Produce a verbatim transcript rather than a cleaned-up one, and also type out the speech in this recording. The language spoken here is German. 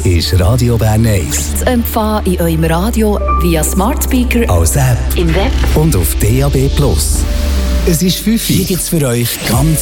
ist Radio Bern eins. Zu empfangen in eurem Radio via Smart Speaker, als App im Web und auf D A B plus. Es ist fünf Uhr. Hier gibt's für euch ganz